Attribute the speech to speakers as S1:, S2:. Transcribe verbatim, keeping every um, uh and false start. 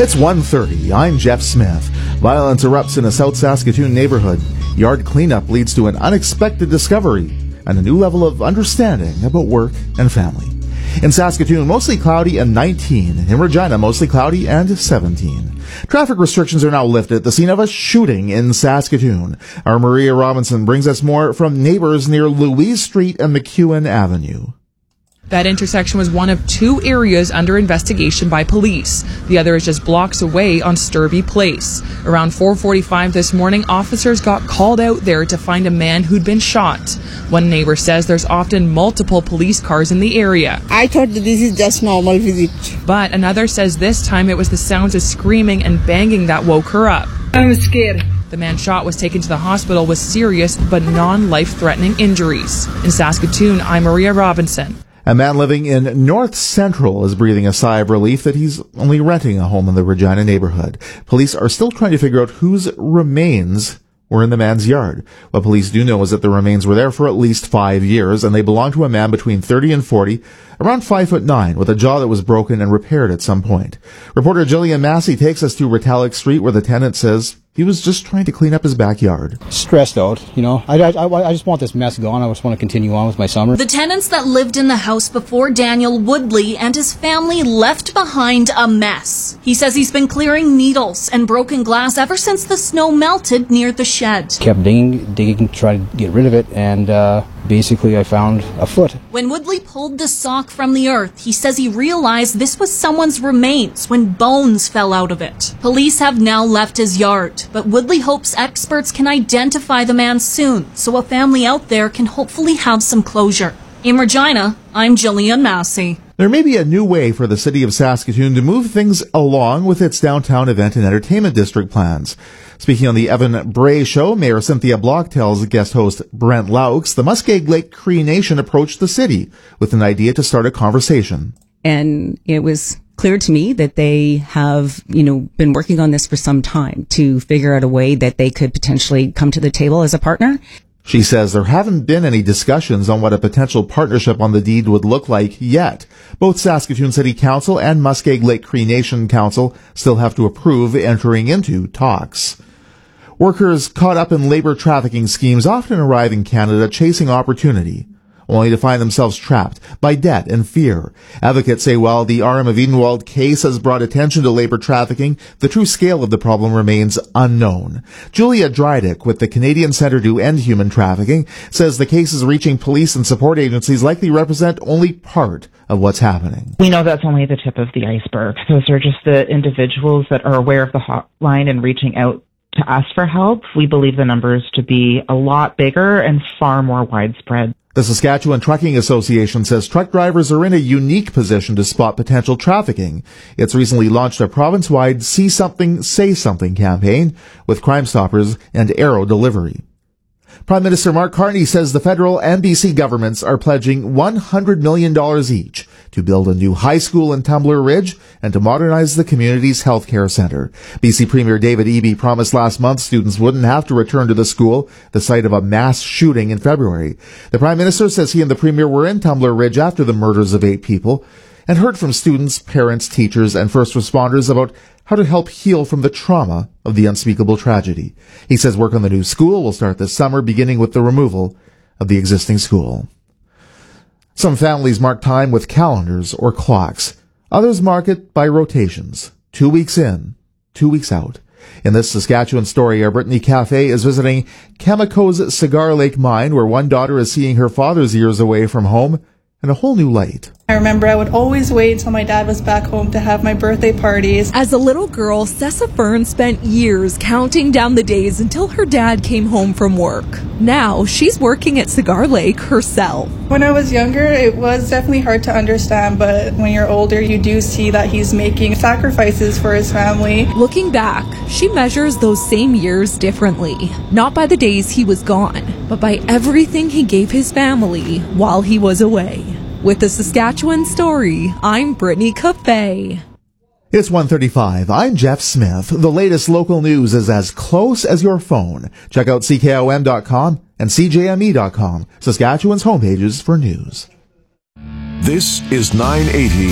S1: It's one thirty. I'm Jeff Smith. Violence erupts in a South Saskatoon neighborhood. Yard cleanup leads to an unexpected discovery and a new level of understanding about work and family. In Saskatoon, mostly cloudy and nineteen. In Regina, mostly cloudy and seventeen. Traffic restrictions are now lifted at the scene of a shooting in Saskatoon. Our Maria Robinson brings us more from neighbors near Louise Street and McEwen Avenue.
S2: That intersection was one of two areas under investigation by police. The other is just blocks away on Sturvey Place. Around four forty-five this morning, officers got called out there to find a man who'd been shot. One neighbor says there's often multiple police cars in the area.
S3: I thought that this is just normal visit.
S2: But another says this time it was the sounds of screaming and banging that woke her up.
S3: I'm scared.
S2: The man shot was taken to the hospital with serious but non-life-threatening injuries. In Saskatoon, I'm Maria Robinson.
S1: A man living in North Central is breathing a sigh of relief that he's only renting a home in the Regina neighborhood. Police are still trying to figure out whose remains were in the man's yard. What police do know is that the remains were there for at least five years, and they belong to a man between thirty and forty, around five foot nine, with a jaw that was broken and repaired at some point. Reporter Jillian Massey takes us to Retallick Street, where the tenant says he was just trying to clean up his backyard.
S4: Stressed out, you know. I, I, I just want this mess gone. I just want to continue on with my summer.
S5: The tenants that lived in the house before Daniel Woodley and his family left behind a mess. He says he's been clearing needles and broken glass ever since the snow melted near the shed.
S4: Kept digging, digging, trying to get rid of it, and uh, basically I found a foot.
S5: When Woodley pulled the sock from the earth, he says he realized this was someone's remains when bones fell out of it. Police have now left his yard, but Woodley hopes experts can identify the man soon so a family out there can hopefully have some closure. In Regina, I'm Jillian Massey.
S1: There may be a new way for the city of Saskatoon to move things along with its downtown event and entertainment district plans. Speaking on the Evan Bray Show, Mayor Cynthia Block tells guest host Brent Laux the Muskeg Lake Cree Nation approached the city with an idea to start a conversation.
S6: And it was clear to me that they have, you know, been working on this for some time to figure out a way that they could potentially come to the table as a partner.
S1: She says there haven't been any discussions on what a potential partnership on the deed would look like yet. Both Saskatoon City Council and Muskeg Lake Cree Nation Council still have to approve entering into talks. Workers caught up in labor trafficking schemes often arrive in Canada chasing opportunity, only to find themselves trapped by debt and fear. Advocates say while the R M of Edenwald case has brought attention to labor trafficking, the true scale of the problem remains unknown. Julia Drydick with the Canadian Centre to End Human Trafficking says the cases reaching police and support agencies likely represent only part of what's happening.
S7: We know that's only the tip of the iceberg. Those are just the individuals that are aware of the hotline and reaching out to ask for help. We believe the numbers to be a lot bigger and far more widespread.
S1: The Saskatchewan Trucking Association says truck drivers are in a unique position to spot potential trafficking. It's recently launched a province-wide See Something, Say Something campaign with Crime Stoppers and Arrow Delivery. Prime Minister Mark Carney says the federal and B C governments are pledging one hundred million dollars each to build a new high school in Tumbler Ridge and to modernize the community's healthcare centre. B C Premier David Eby promised last month students wouldn't have to return to the school, the site of a mass shooting in February. The Prime Minister says he and the Premier were in Tumbler Ridge after the murders of eight people and heard from students, parents, teachers, and first responders about how to help heal from the trauma of the unspeakable tragedy. He says work on the new school will start this summer, beginning with the removal of the existing school. Some families mark time with calendars or clocks. Others mark it by rotations. Two weeks in, two weeks out. In this Saskatchewan story, our Brittany Cafe is visiting Cameco's Cigar Lake mine, where one daughter is seeing her father's years away from home in a whole new light.
S8: I remember I would always wait until my dad was back home to have my birthday parties.
S9: As a little girl, Sessa Fern spent years counting down the days until her dad came home from work. Now, she's working at Cigar Lake herself.
S8: When I was younger, it was definitely hard to understand, but when you're older, you do see that he's making sacrifices for his family.
S9: Looking back, she measures those same years differently. Not by the days he was gone, but by everything he gave his family while he was away. With the Saskatchewan Story, I'm Brittany Cafe.
S1: It's one thirty-five. I'm Jeff Smith. The latest local news is as close as your phone. Check out C K O M dot com and C J M E dot com, Saskatchewan's homepages for news.
S10: This is nine eighty.